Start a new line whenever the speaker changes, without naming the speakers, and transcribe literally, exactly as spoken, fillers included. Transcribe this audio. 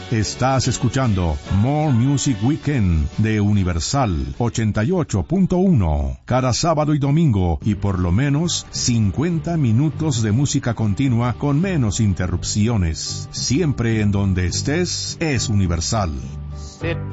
Estás escuchando More Music Weekend de Universal ochenta y ocho punto uno. Cada sábado y domingo y por lo menos cincuenta minutos de música continua con menos interrupciones. Siempre en donde estés es Universal.